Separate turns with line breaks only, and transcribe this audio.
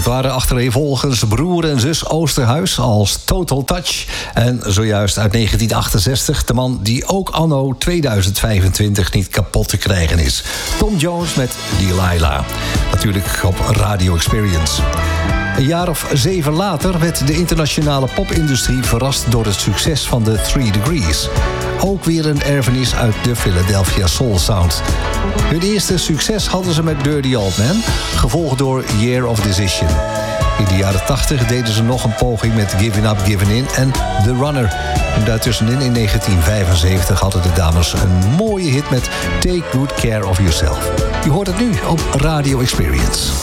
Dat waren achtereenvolgens broer en zus Oosterhuis als Total Touch. En zojuist uit 1968 de man die ook anno 2025 niet kapot te krijgen is. Tom Jones met Delilah. Natuurlijk op Radio Experience. Een jaar of 7 later werd de internationale popindustrie verrast door het succes van de 3 Degrees. Ook weer een erfenis uit de Philadelphia Soul Sound. Hun eerste succes hadden ze met Dirty Old Man, gevolgd door Year of Decision. In de jaren 80 deden ze nog een poging met Giving Up, Giving In en The Runner. En daartussenin in 1975 hadden de dames een mooie hit met Take Good Care of Yourself. Je hoort het nu op Radio Experience.